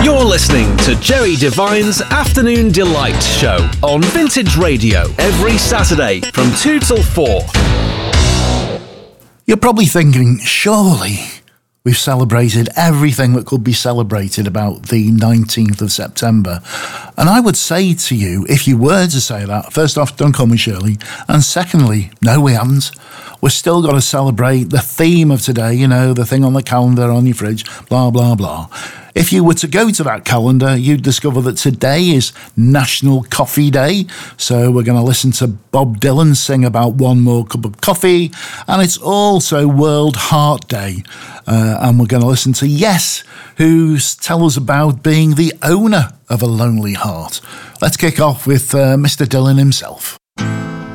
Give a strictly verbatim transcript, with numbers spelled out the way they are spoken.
You're listening to Jerry Devine's Afternoon Delight show on Vintage Radio every Saturday from two till four. You're probably thinking, surely we've celebrated everything that could be celebrated about the nineteenth of September. And I would say to you, if you were to say that, first off, don't call me Shirley. And secondly, no, we haven't. We're still got to celebrate the theme of today, you know, the thing on the calendar, on your fridge, blah, blah, blah. If you were to go to that calendar, you'd discover that today is National Coffee Day. So we're going to listen to Bob Dylan sing about one more cup of coffee. And it's also World Heart Day. Uh, and we're going to listen to Yes, who tell us about being the owner of a lonely heart. Let's kick off with uh, Mister Dylan himself.